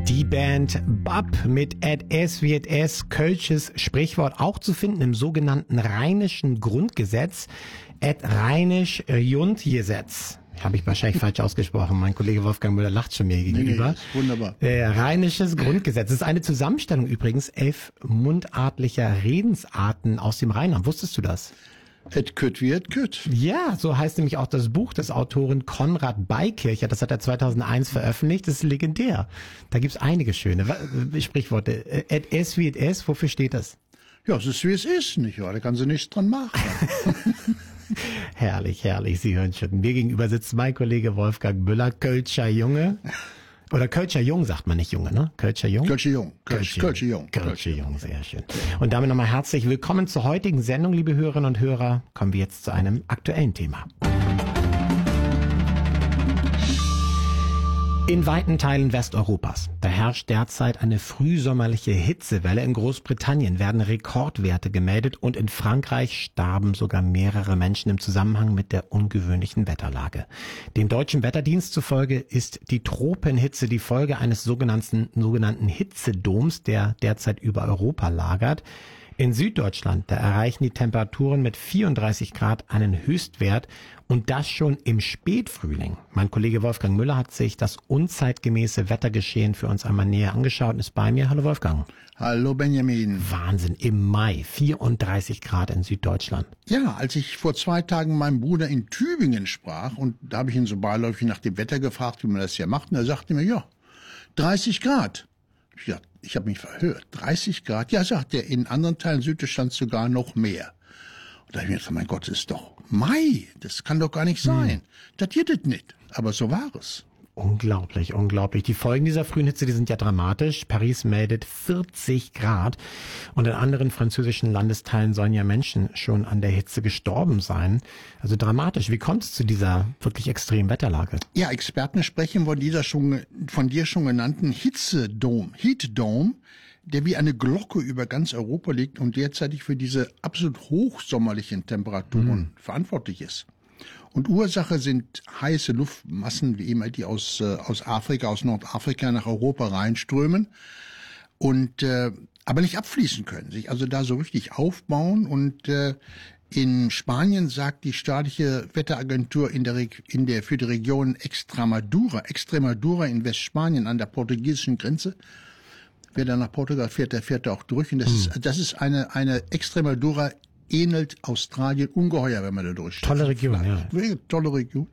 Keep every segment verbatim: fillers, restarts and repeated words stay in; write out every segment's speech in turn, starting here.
Die Band Bab mit Et es wird es, kölsches Sprichwort, auch zu finden im sogenannten rheinischen Grundgesetz, Et rheinisch Grundgesetz. Habe ich wahrscheinlich falsch ausgesprochen. Mein Kollege Wolfgang Müller lacht schon mir gegenüber. Nee, nee, wunderbar. Äh, rheinisches Grundgesetz. Das ist eine Zusammenstellung übrigens elf mundartlicher Redensarten aus dem Rheinland. Wusstest du das? Et kütt wie et kütt. Ja, so heißt nämlich auch das Buch des Autoren Konrad Beikircher. Das hat er zweitausendeins veröffentlicht. Das ist legendär. Da gibt's einige schöne Sprichworte. Et es wie et es, wofür steht das? Ja, es ist wie es ist, nicht wahr? Da kann sie nichts dran machen. Herrlich, herrlich. Sie hören schon. Mir gegenüber sitzt mein Kollege Wolfgang Müller, Kölscher Junge. Oder Kölscher Jung sagt man nicht Junge, ne? Kölscher Jung? Kölscher Jung. Kölscher, Kölscher Jung. Kölscher Jung, sehr schön. Und damit nochmal herzlich willkommen zur heutigen Sendung, liebe Hörerinnen und Hörer. Kommen wir jetzt zu einem aktuellen Thema. In weiten Teilen Westeuropas, da herrscht derzeit eine frühsommerliche Hitzewelle. In Großbritannien werden Rekordwerte gemeldet und in Frankreich starben sogar mehrere Menschen im Zusammenhang mit der ungewöhnlichen Wetterlage. Dem deutschen Wetterdienst zufolge ist die Tropenhitze die Folge eines sogenannten, sogenannten Hitzedoms, der derzeit über Europa lagert. In Süddeutschland, da erreichen die Temperaturen mit vierunddreißig Grad einen Höchstwert und das schon im Spätfrühling. Mein Kollege Wolfgang Müller hat sich das unzeitgemäße Wettergeschehen für uns einmal näher angeschaut und ist bei mir. Hallo Wolfgang. Hallo Benjamin. Wahnsinn, im Mai vierunddreißig Grad in Süddeutschland. Ja, als ich vor zwei Tagen meinem Bruder in Tübingen sprach und da habe ich ihn so beiläufig nach dem Wetter gefragt, wie man das hier macht, und er sagte mir, ja, dreißig Grad. Ja, ich habe mich verhört. dreißig Grad? Ja, sagt er, in anderen Teilen Süddeutschlands sogar noch mehr. Und da habe ich mir gedacht, mein Gott, das ist doch Mai. Das kann doch gar nicht sein. Hm. Das geht es nicht. Aber so war es. Unglaublich, unglaublich. Die Folgen dieser frühen Hitze, die sind ja dramatisch. Paris meldet vierzig Grad und in anderen französischen Landesteilen sollen ja Menschen schon an der Hitze gestorben sein. Also dramatisch. Wie kommt es zu dieser wirklich extremen Wetterlage? Ja, Experten sprechen von dieser schon, von dir schon genannten Hitzedom, Heat Dome, der wie eine Glocke über ganz Europa liegt und derzeitig für diese absolut hochsommerlichen Temperaturen hm. verantwortlich ist. Und Ursache sind heiße Luftmassen, wie immer, die aus, äh, aus Afrika, aus Nordafrika nach Europa reinströmen und äh, aber nicht abfließen können, sich also da so richtig aufbauen. Und äh, in Spanien sagt die staatliche Wetteragentur in der, in der für die Region Extremadura, Extremadura in Westspanien an der portugiesischen Grenze, wer da nach Portugal fährt, der fährt da auch durch. Und das hm. ist das ist eine eine Extremadura ähnelt Australien ungeheuer, wenn man da durchsteht. Tolle Region, ja. Tolle Region.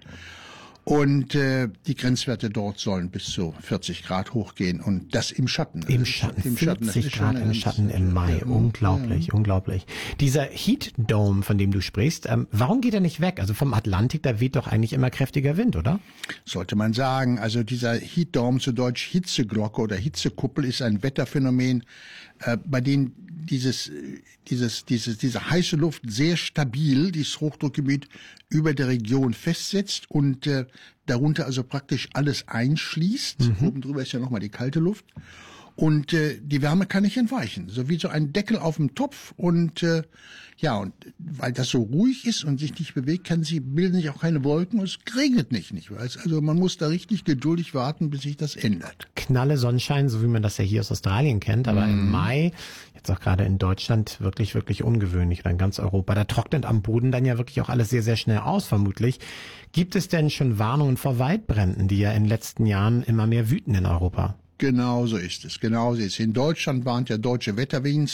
Und äh, die Grenzwerte dort sollen bis zu vierzig Grad hochgehen und das im Schatten. Im Schatten, Im Schatten. vierzig Grad im Schatten im Mai. Ja, unglaublich, ja. unglaublich. Dieser Heat Dome, von dem du sprichst, ähm, warum geht er nicht weg? Also vom Atlantik, da weht doch eigentlich immer kräftiger Wind, oder? Sollte man sagen. Also dieser Heat Dome, zu Deutsch Hitzeglocke oder Hitzekuppel, ist ein Wetterphänomen, äh, bei dem dieses, dieses, dieses, diese heiße Luft sehr stabil, dieses Hochdruckgebiet über der Region festsetzt und äh, darunter also praktisch alles einschließt. Mhm. Oben drüber ist ja nochmal die kalte Luft. Und äh, die Wärme kann nicht entweichen, so wie so ein Deckel auf dem Topf. Und äh, ja, und weil das so ruhig ist und sich nicht bewegt, kann sie bilden sich auch keine Wolken und es regnet nicht, nicht wahr? Also man muss da richtig geduldig warten, bis sich das ändert. Knalle Sonnenschein, so wie man das ja hier aus Australien kennt, aber mhm. im Mai, jetzt auch gerade in Deutschland, wirklich, wirklich ungewöhnlich oder in ganz Europa. Da trocknet am Boden dann ja wirklich auch alles sehr, sehr schnell aus, vermutlich. Gibt es denn schon Warnungen vor Waldbränden, die ja in den letzten Jahren immer mehr wüten in Europa? Genau so ist es. Genau so ist es. In Deutschland warnt der Deutsche Wetterdienst